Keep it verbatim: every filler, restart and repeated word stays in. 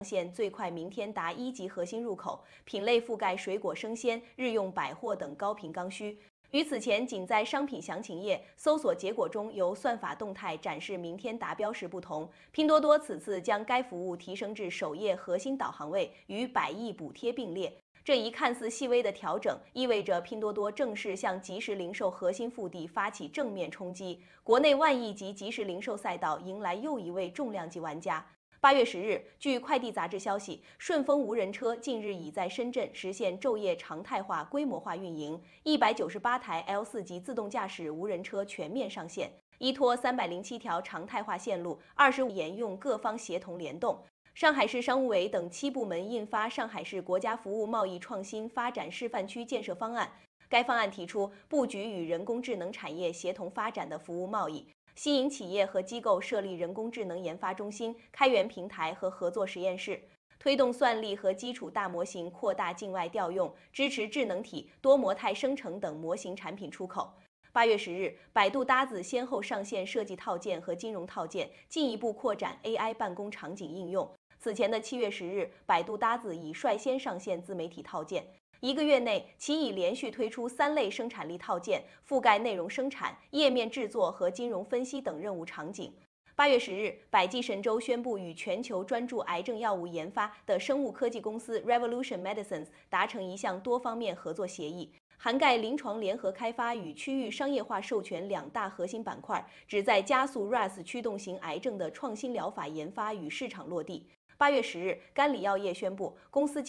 线最快明天达一级核心入口，品类覆盖水果生鲜、日用百货等高频刚需。与此前仅在商品详情页搜索结果中由算法动态展示明天达标时不同，拼多多此次将该服务提升至首页核心导航位，与百亿补贴并列。这一看似细微的调整，意味着拼多多正式向即时零售核心腹地发起正面冲击，国内万亿级即时零售赛道迎来又一位重量级玩家。八月十日，据快递杂志消息，顺丰无人车近日已在深圳实现昼夜常态化、规模化运营，一百九十八台 L 四 级自动驾驶无人车全面上线，依托三百零七条常态化线路，二十五沿用各方协同联动。上海市商务委等七部门印发《上海市国家服务贸易创新发展示范区建设方案》。该方案提出布局与人工智能产业协同发展的服务贸易，吸引企业和机构设立人工智能研发中心、开源平台和合作实验室，推动算力和基础大模型扩大境外调用，支持智能体、多模态生成等模型产品出口。八月十日，百度搭子先后上线设计套件和金融套件，进一步扩展 A I 办公场景应用。此前的七月十日，百度搭子已率先上线自媒体套件。一个月内，其已连续推出三类生产力套件，覆盖内容生产、页面制作和金融分析等任务场景。八月十日，百济神州宣布与全球专注癌症药物研发的生物科技公司 Revolution Medicines 达成一项多方面合作协议，涵盖临床联合开发与区域商业化授权两大核心板块，旨在加速 R A S 驱动型癌症的创新疗法研发与市场落地。八月十日，甘李药业宣布，公司